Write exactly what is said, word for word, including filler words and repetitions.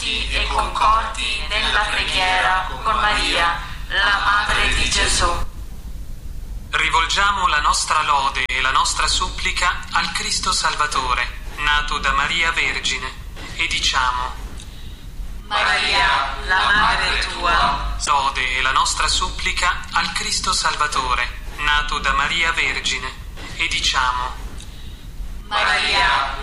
uniti e concordi nella preghiera con Maria, la Madre di Gesù. Rivolgiamo la nostra lode e la nostra supplica al Cristo Salvatore, nato da Maria Vergine, e diciamo: Maria, la Madre tua, lode e la nostra supplica al Cristo Salvatore, nato da Maria Vergine, e diciamo: Maria,